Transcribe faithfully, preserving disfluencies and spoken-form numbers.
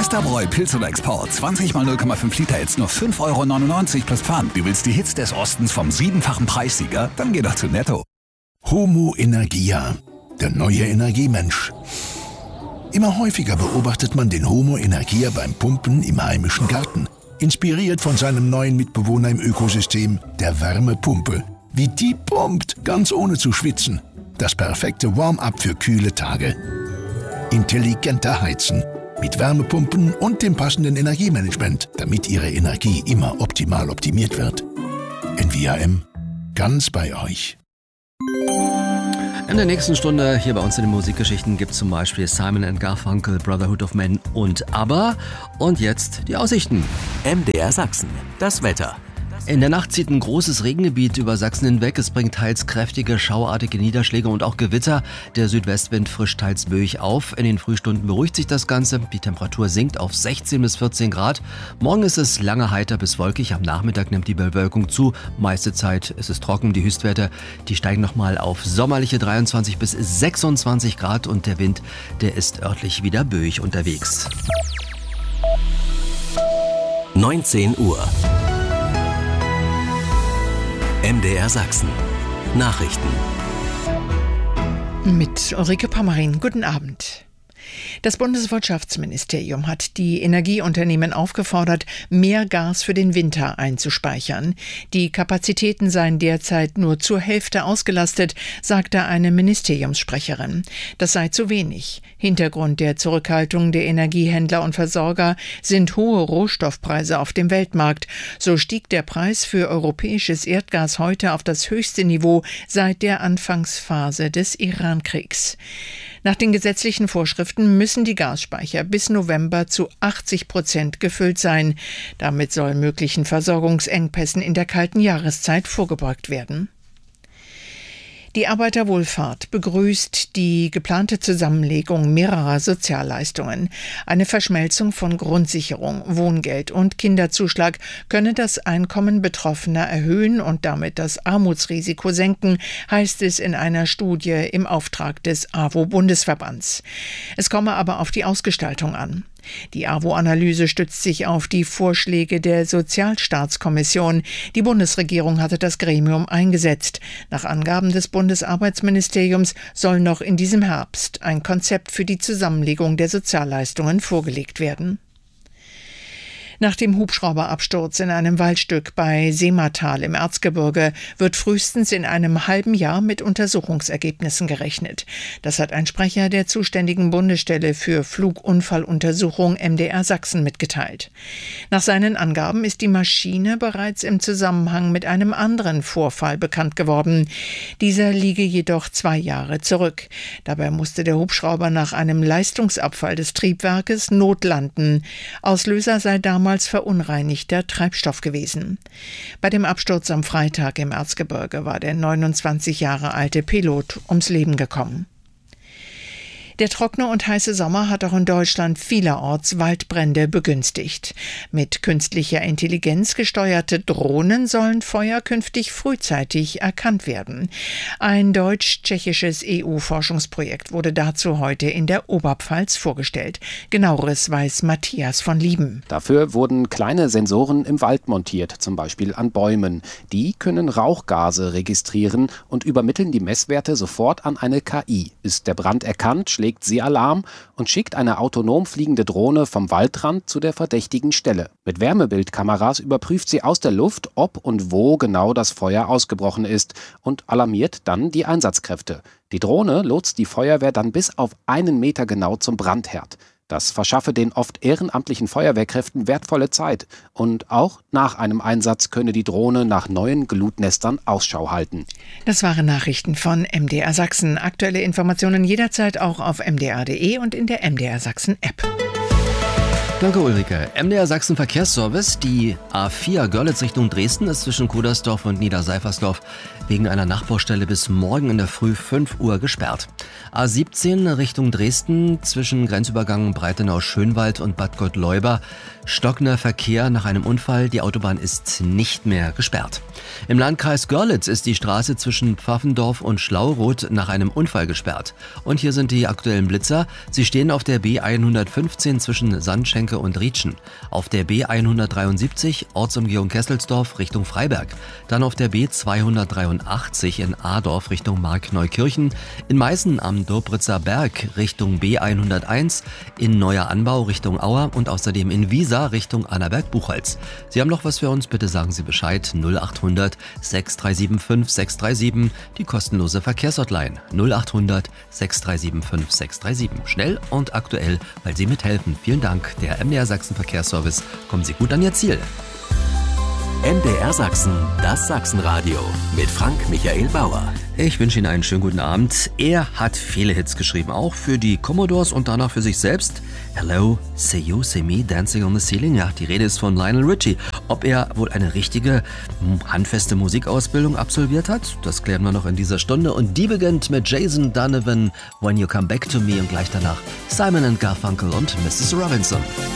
Astabroy Pilz oder Export. zwanzig mal null Komma fünf Liter jetzt nur fünf Euro neunundneunzig plus Pfand. Du willst die Hits des Ostens vom siebenfachen Preissieger? Dann geh doch zu Netto. Homo Energia, der neue Energiemensch. Immer häufiger beobachtet man den Homo Energia beim Pumpen im heimischen Garten. Inspiriert von seinem neuen Mitbewohner im Ökosystem, der Wärmepumpe. Wie die pumpt, ganz ohne zu schwitzen. Das perfekte Warm-up für kühle Tage. Intelligenter Heizen. Mit Wärmepumpen und dem passenden Energiemanagement, damit Ihre Energie immer optimal optimiert wird. N V A M, ganz bei euch. In der nächsten Stunde hier bei uns in den Musikgeschichten gibt es zum Beispiel Simon and Garfunkel, Brotherhood of Men und ABBA. Und jetzt die Aussichten. M D R Sachsen, das Wetter. In der Nacht zieht ein großes Regengebiet über Sachsen hinweg. Es bringt teils kräftige, schauartige Niederschläge und auch Gewitter. Der Südwestwind frischt teils böig auf. In den Frühstunden beruhigt sich das Ganze. Die Temperatur sinkt auf sechzehn bis vierzehn Grad. Morgen ist es lange heiter bis wolkig. Am Nachmittag nimmt die Bewölkung zu. Meiste Zeit ist es trocken. Die Höchstwerte, die steigen nochmal auf sommerliche dreiundzwanzig bis sechsundzwanzig Grad. Und der Wind, der ist örtlich wieder böig unterwegs. neunzehn Uhr. M D R Sachsen. Nachrichten. Mit Ulrike Pommerin. Guten Abend. Das Bundeswirtschaftsministerium hat die Energieunternehmen aufgefordert, mehr Gas für den Winter einzuspeichern. Die Kapazitäten seien derzeit nur zur Hälfte ausgelastet, sagte eine Ministeriumssprecherin. Das sei zu wenig. Hintergrund der Zurückhaltung der Energiehändler und Versorger sind hohe Rohstoffpreise auf dem Weltmarkt. So stieg der Preis für europäisches Erdgas heute auf das höchste Niveau seit der Anfangsphase des Iran-Kriegs. Nach den gesetzlichen Vorschriften müssen die Gasspeicher bis November zu achtzig Prozent gefüllt sein. Damit soll möglichen Versorgungsengpässen in der kalten Jahreszeit vorgebeugt werden. Die Arbeiterwohlfahrt begrüßt die geplante Zusammenlegung mehrerer Sozialleistungen. Eine Verschmelzung von Grundsicherung, Wohngeld und Kinderzuschlag könne das Einkommen Betroffener erhöhen und damit das Armutsrisiko senken, heißt es in einer Studie im Auftrag des A W O-Bundesverbands. Es komme aber auf die Ausgestaltung an. Die A W O-Analyse stützt sich auf die Vorschläge der Sozialstaatskommission. Die Bundesregierung hatte das Gremium eingesetzt. Nach Angaben des Bundesarbeitsministeriums soll noch in diesem Herbst ein Konzept für die Zusammenlegung der Sozialleistungen vorgelegt werden. Nach dem Hubschrauberabsturz in einem Waldstück bei Seematal im Erzgebirge wird frühestens in einem halben Jahr mit Untersuchungsergebnissen gerechnet. Das hat ein Sprecher der zuständigen Bundesstelle für Flugunfalluntersuchung M D R Sachsen mitgeteilt. Nach seinen Angaben ist die Maschine bereits im Zusammenhang mit einem anderen Vorfall bekannt geworden. Dieser liege jedoch zwei Jahre zurück. Dabei musste der Hubschrauber nach einem Leistungsabfall des Triebwerkes notlanden. Auslöser sei damals verunreinigter Treibstoff gewesen. Bei dem Absturz am Freitag im Erzgebirge war der neunundzwanzig Jahre alte Pilot ums Leben gekommen. Der trockene und heiße Sommer hat auch in Deutschland vielerorts Waldbrände begünstigt. Mit künstlicher Intelligenz gesteuerte Drohnen sollen Feuer künftig frühzeitig erkannt werden. Ein deutsch-tschechisches E U-Forschungsprojekt wurde dazu heute in der Oberpfalz vorgestellt. Genaueres weiß Matthias von Lieben. Dafür wurden kleine Sensoren im Wald montiert, zum Beispiel an Bäumen. Die können Rauchgase registrieren und übermitteln die Messwerte sofort an eine K I. Ist der Brand erkannt, schlägt sie Alarm und schickt eine autonom fliegende Drohne vom Waldrand zu der verdächtigen Stelle. Mit Wärmebildkameras überprüft sie aus der Luft, ob und wo genau das Feuer ausgebrochen ist und alarmiert dann die Einsatzkräfte. Die Drohne lotst die Feuerwehr dann bis auf einen Meter genau zum Brandherd. Das verschaffe den oft ehrenamtlichen Feuerwehrkräften wertvolle Zeit. Und auch nach einem Einsatz könne die Drohne nach neuen Glutnestern Ausschau halten. Das waren Nachrichten von M D R Sachsen. Aktuelle Informationen jederzeit auch auf m d r punkt d e und in der M D R Sachsen App. Danke Ulrike. M D R Sachsen Verkehrsservice. Die A vier Görlitz Richtung Dresden ist zwischen Kudersdorf und Niederseifersdorf wegen einer Nachbaustelle bis morgen in der Früh fünf Uhr gesperrt. A siebzehn Richtung Dresden zwischen Grenzübergang Breitenau-Schönwald und Bad Gottleuba. Stockender Verkehr nach einem Unfall. Die Autobahn ist nicht mehr gesperrt. Im Landkreis Görlitz ist die Straße zwischen Pfaffendorf und Schlauroth nach einem Unfall gesperrt. Und hier sind die aktuellen Blitzer. Sie stehen auf der B hundertfünfzehn zwischen Sandschenk Schenke und Rietschen. Auf der B hundertdreiundsiebzig Ortsumgehung Kesselsdorf Richtung Freiberg. Dann auf der B zweihundertdreiundachtzig in Adorf Richtung Markneukirchen. In Meißen am Dobritzer Berg Richtung B hunderteins. In Neuer Anbau Richtung Auer und außerdem in Wiesa Richtung Annaberg-Buchholz. Sie haben noch was für uns? Bitte sagen Sie Bescheid. null achthundert sechs drei sieben fünf sechs drei sieben, die kostenlose Verkehrshotline. null achthundert sechs drei sieben fünf sechs drei sieben. Schnell und aktuell, weil Sie mithelfen. Vielen Dank. Der M D R Sachsen Verkehrsservice. Kommen Sie gut an Ihr Ziel. M D R Sachsen, das Sachsenradio mit Frank Michael Bauer. Ich wünsche Ihnen einen schönen guten Abend. Er hat viele Hits geschrieben, auch für die Commodores und danach für sich selbst. Hello, see you, see me, dancing on the ceiling. Ja, die Rede ist von Lionel Richie. Ob er wohl eine richtige, handfeste Musikausbildung absolviert hat, das klären wir noch in dieser Stunde. Und die beginnt mit Jason Donovan, When You Come Back to Me, und gleich danach Simon and Garfunkel und Missus Robinson.